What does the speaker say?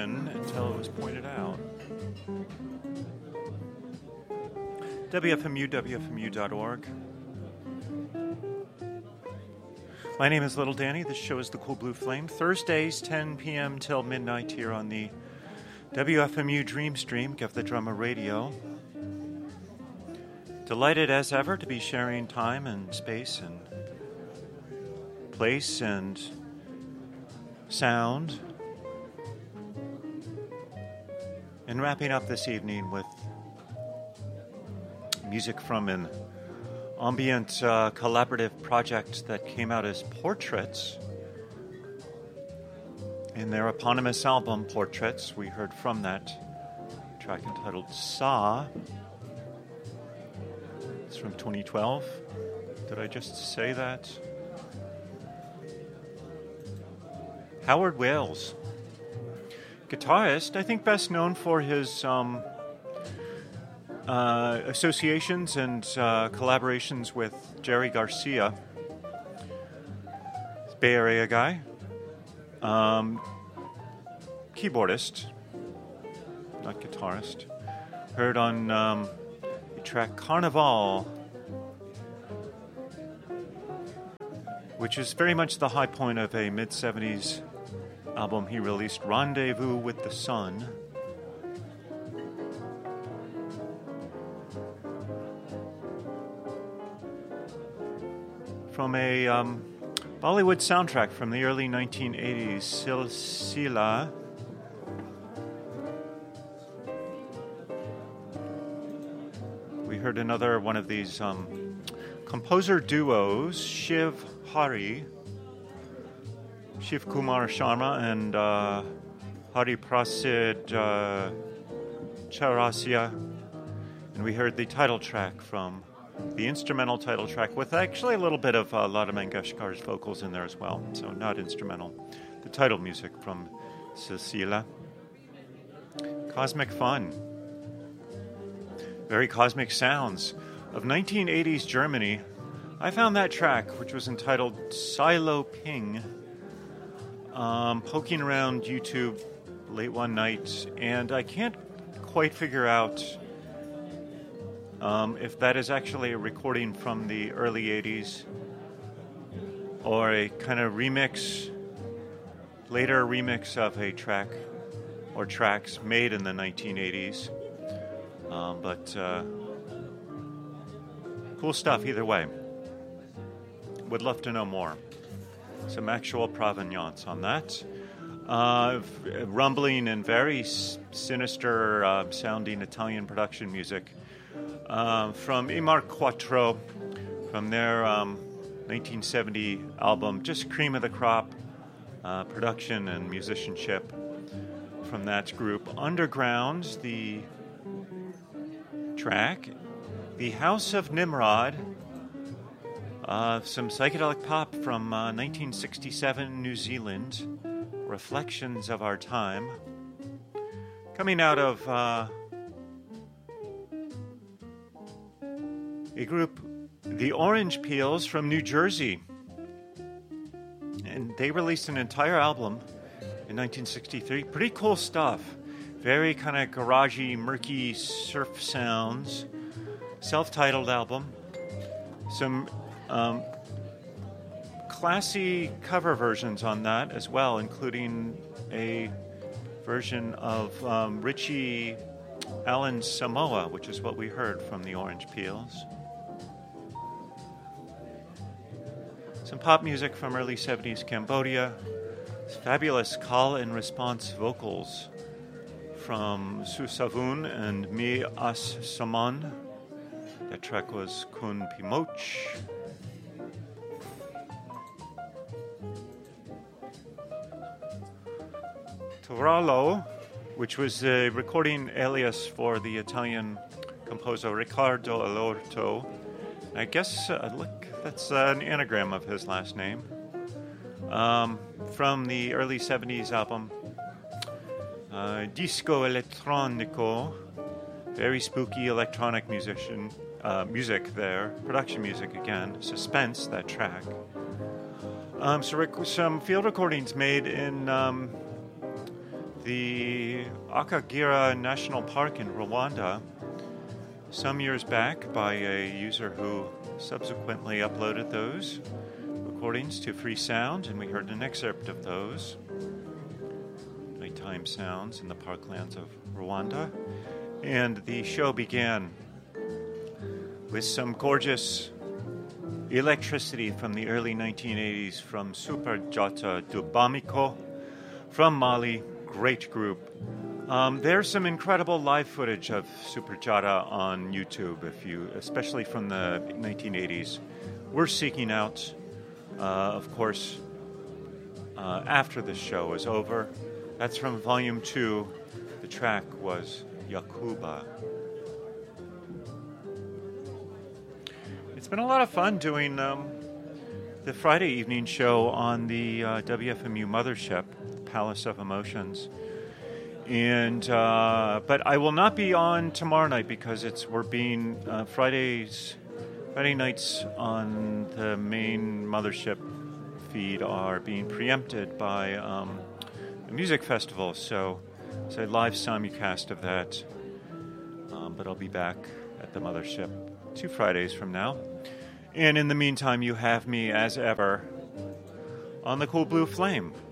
attention until it was pointed out. WFMU, WFMU.org. My name is Little Danny. This show is The Cool Blue Flame. Thursdays, 10 p.m. till midnight here on the WFMU Dream Stream, Give the Drummer Radio. Delighted as ever to be sharing time and space and place and sound. And wrapping up this evening with music from an ambient collaborative project that came out as Portraits. In their eponymous album, Portraits, we heard from that track entitled Saw. It's from 2012. Did I just say that? Howard Wales, guitarist, I think best known for his associations and collaborations with Jerry Garcia, Bay Area guy, keyboardist, not guitarist. Heard on the track Carnival, which is very much the high point of a mid-70s album he released, Rendezvous with the Sun. From a Bollywood soundtrack from the early 1980s, Silsila. We heard another one of these composer duos, Shiv Kumar Sharma and Hari Prasid Chaurasia. And we heard the title track from the instrumental title track with actually a little bit of Lata Mangeshkar's vocals in there as well, so not instrumental. The title music from Silsila. Cosmic fun. Very cosmic sounds of 1980s Germany. I found that track, which was entitled Silo Ping, poking around YouTube late one night, and I can't quite figure out if that is actually a recording from the early 80s or a kind of later remix of a track or tracks made in the 1980s. But cool stuff either way. Would love to know more. Some actual provenance on that. Rumbling and very sinister sounding Italian production music from Imar Quattro, from their 1970 album, just cream of the crop production and musicianship from that group. Underground, the track, The House of Nimrod, some psychedelic pop from 1967 New Zealand, Reflections of Our Time. Coming out of a group, the Orange Peels from New Jersey. And they released an entire album in 1963. Pretty cool stuff. Very kind of garagey, murky surf sounds. Self-titled album. Some classy cover versions on that as well, including a version of Richie Allen's Samoa, which is what we heard from the Orange Peels. Some pop music from early 70s Cambodia. Fabulous call and response vocals from Susavun and Mi As Saman. That track was Kun Pimoch. Toralo, which was a recording alias for the Italian composer Riccardo Alorto. I guess, look, that's an anagram of his last name. From the early 70s album, Disco Elettronico, very spooky electronic music there, production music again, Suspense, that track. Some field recordings made in the Akagera National Park in Rwanda some years back by a user who subsequently uploaded those recordings to Freesound, and we heard an excerpt of those nighttime sounds in the parklands of Rwanda. And the show began with some gorgeous electricity from the early 1980s from Superjata du Bamiko from Mali. Great group. There's some incredible live footage of Superjata on YouTube, especially from the 1980s. We're seeking out, of course, after the show is over. That's from Volume 2. The track was Yakuba. It's been a lot of fun doing the Friday evening show on the WFMU Mothership, Palace of Emotions. And but I will not be on tomorrow night because Friday nights on the main Mothership feed are being preempted by a music festival. So it's a live simulcast of that. But I'll be back at the Mothership 2 Fridays from now. And in the meantime, you have me, as ever, on the Cool Blue Flame.